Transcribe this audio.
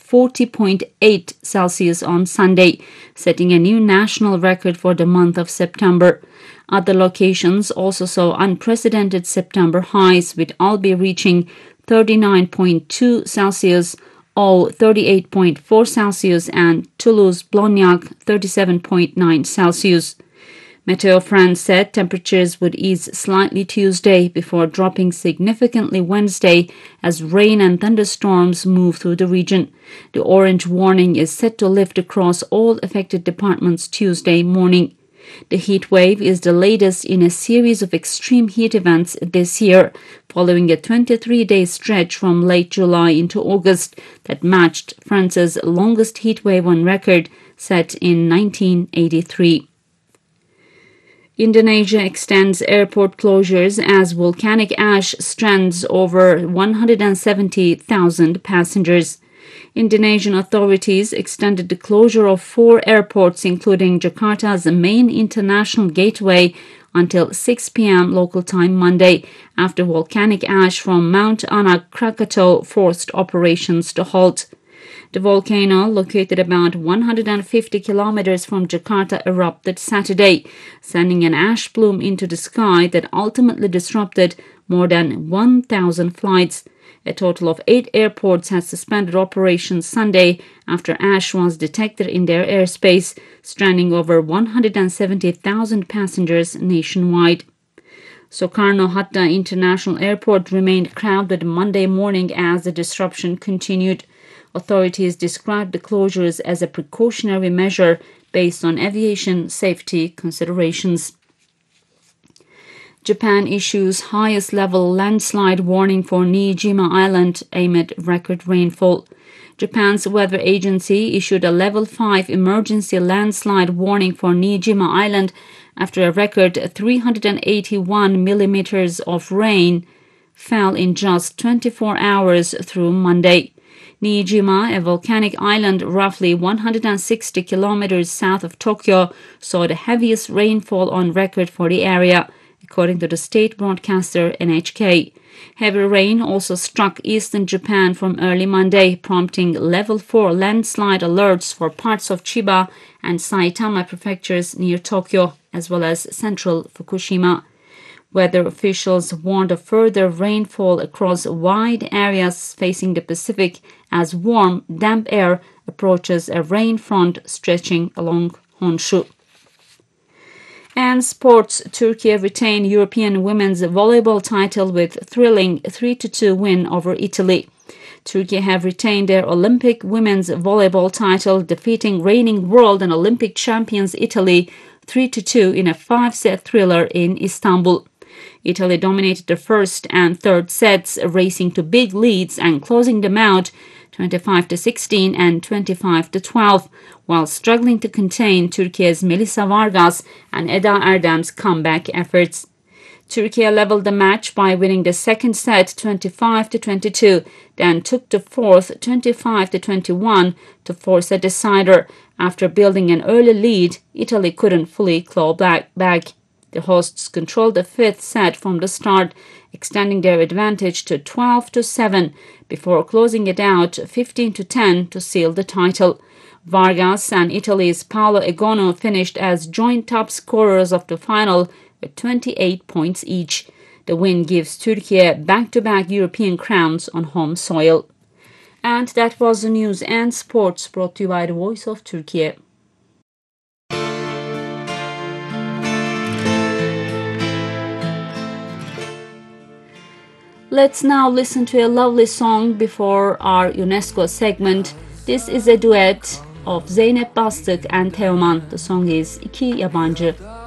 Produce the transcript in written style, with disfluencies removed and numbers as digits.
40.8 Celsius on Sunday, setting a new national record for the month of September. Other locations also saw unprecedented September highs, with Albi reaching 39.2 Celsius, All 38.4 Celsius, and Toulouse-Blagnac 37.9 Celsius. Meteo France said temperatures would ease slightly Tuesday before dropping significantly Wednesday as rain and thunderstorms move through the region. The orange warning is set to lift across all affected departments Tuesday morning. The heat wave is the latest in a series of extreme heat events this year, following a 23-day stretch from late July into August that matched France's longest heat wave on record, set in 1983. Indonesia extends airport closures as volcanic ash strands over 170,000 passengers. Indonesian authorities extended the closure of 4 airports, including Jakarta's main international gateway, until 6 p.m. local time Monday, after volcanic ash from Mount Anak Krakatau forced operations to halt. The volcano, located about 150 kilometers from Jakarta, erupted Saturday, sending an ash plume into the sky that ultimately disrupted more than 1,000 flights. A total of 8 airports had suspended operations Sunday after ash was detected in their airspace, stranding over 170,000 passengers nationwide. Soekarno-Hatta International Airport remained crowded Monday morning as the disruption continued. Authorities described the closures as a precautionary measure based on aviation safety considerations. Japan issues highest-level landslide warning for Niijima Island amid record rainfall. Japan's weather agency issued a level 5 emergency landslide warning for Niijima Island after a record 381 millimeters of rain fell in just 24 hours through Monday. Niijima, a volcanic island roughly 160 kilometers south of Tokyo, saw the heaviest rainfall on record for the area, according to the state broadcaster NHK. Heavy rain also struck eastern Japan from early Monday, prompting level 4 landslide alerts for parts of Chiba and Saitama prefectures near Tokyo, as well as central Fukushima. Weather officials warned of further rainfall across wide areas facing the Pacific as warm, damp air approaches a rain front stretching along Honshu. And sports, Turkey retained European women's volleyball title with thrilling 3-2 win over Italy. Turkey have retained their Olympic women's volleyball title, defeating reigning world and Olympic champions Italy 3-2 in a 5-set thriller in Istanbul. Italy dominated the first and third sets, racing to big leads and closing them out 25-16 and 25-12, while struggling to contain Turkey's Melissa Vargas and Eda Erdem's comeback efforts. Turkey leveled the match by winning the second set 25-22, then took the fourth 25-21 to force a decider. After building an early lead, Italy couldn't fully claw back. The hosts controlled the fifth set from the start, extending their advantage to 12-7 before closing it out 15-10 to seal the title. Vargas and Italy's Paolo Egono finished as joint top scorers of the final with 28 points each. The win gives Turkey back-to-back European crowns on home soil. And that was the news and sports brought to you by the Voice of Turkey. Let's now listen to a lovely song before our UNESCO segment. This is a duet of Zeynep Bastık and Teoman. The song is İki Yabancı.